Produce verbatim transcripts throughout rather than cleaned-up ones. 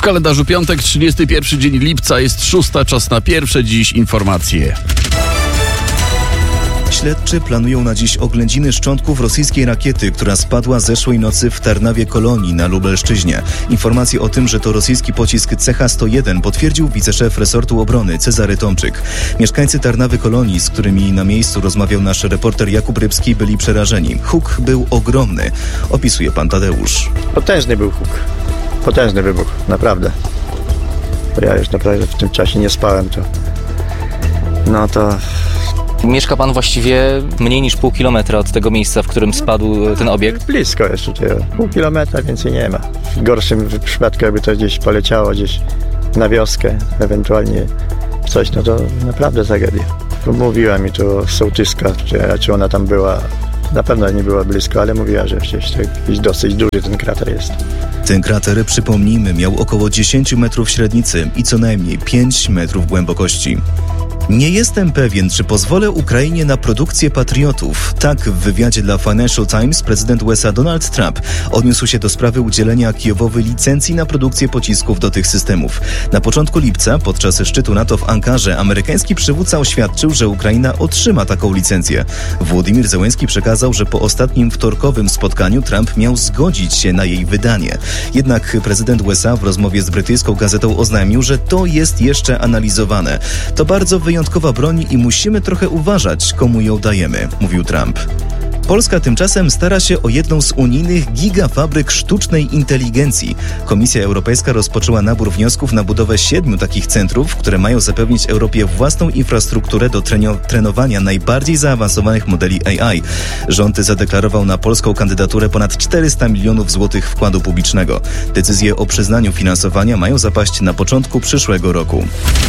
kalendarzu piątek, trzydziesty pierwszy dzień lipca, jest szósta, czas na pierwsze dziś informacje. Śledczy planują na dziś oględziny szczątków rosyjskiej rakiety, która spadła zeszłej nocy w Tarnawie Kolonii na Lubelszczyźnie. Informacje o tym, że to rosyjski pocisk C H sto jeden potwierdził wiceszef resortu obrony Cezary Tomczyk. Mieszkańcy Tarnawy Kolonii, z którymi na miejscu rozmawiał nasz reporter Jakub Rybski, byli przerażeni. Huk był ogromny, opisuje pan Tadeusz. Potężny był huk. Potężny wybuch, naprawdę. Bo ja już naprawdę w tym czasie nie spałem, to... No to... Mieszka pan właściwie mniej niż pół kilometra od tego miejsca, w którym spadł ten obiekt? Blisko jest tutaj, pół kilometra więcej nie ma. W gorszym przypadku, jakby to gdzieś poleciało, gdzieś na wioskę, ewentualnie coś, no to naprawdę tragedia. Mówiła mi tu sołtyska, czy, czy ona tam była, na pewno nie była blisko, ale mówiła, że gdzieś jakiś dosyć duży ten krater jest. Ten krater, przypomnijmy, miał około dziesięć metrów średnicy i co najmniej pięć metrów głębokości. Nie jestem pewien, czy pozwolę Ukrainie na produkcję patriotów. Tak w wywiadzie dla Financial Times prezydent U S A Donald Trump odniósł się do sprawy udzielenia Kijowowi licencji na produkcję pocisków do tych systemów. Na początku lipca, podczas szczytu NATO w Ankarze, amerykański przywódca oświadczył, że Ukraina otrzyma taką licencję. Władimir Zełenski przekazał, że po ostatnim wtorkowym spotkaniu Trump miał zgodzić się na jej wydanie. Jednak prezydent U S A w rozmowie z brytyjską gazetą oznajmił, że to jest jeszcze analizowane. To bardzo wyjątkowe wyjątkowa broń i musimy trochę uważać, komu ją dajemy, mówił Trump. Polska tymczasem stara się o jedną z unijnych gigafabryk sztucznej inteligencji. Komisja Europejska rozpoczęła nabór wniosków na budowę siedmiu takich centrów, które mają zapewnić Europie własną infrastrukturę do trenio- trenowania najbardziej zaawansowanych modeli A I. Rząd zadeklarował na polską kandydaturę ponad czterysta milionów złotych wkładu publicznego. Decyzje o przyznaniu finansowania mają zapaść na początku przyszłego roku.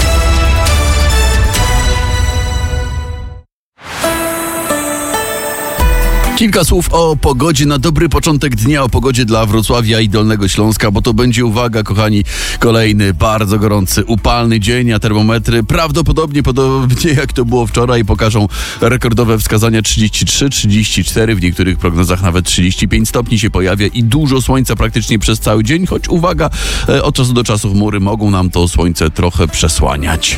Kilka słów o pogodzie na dobry początek dnia, o pogodzie dla Wrocławia i Dolnego Śląska, bo to będzie, uwaga kochani, kolejny bardzo gorący, upalny dzień, a termometry prawdopodobnie, podobnie jak to było wczoraj, pokażą rekordowe wskazania trzydzieści trzy, trzydzieści cztery, w niektórych prognozach nawet trzydzieści pięć stopni się pojawia i dużo słońca praktycznie przez cały dzień, choć uwaga, od czasu do czasu chmury mogą nam to słońce trochę przesłaniać.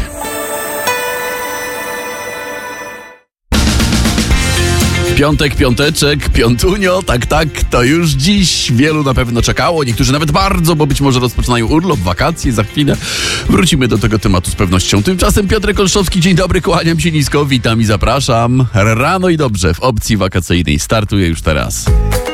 Piątek, piąteczek, piątunio, tak, tak, to już dziś wielu na pewno czekało, niektórzy nawet bardzo, bo być może rozpoczynają urlop, wakacje, za chwilę wrócimy do tego tematu z pewnością. Tymczasem Piotr Olszowski, dzień dobry, kłaniam się nisko, witam i zapraszam. Rano i dobrze w opcji wakacyjnej startuję już teraz.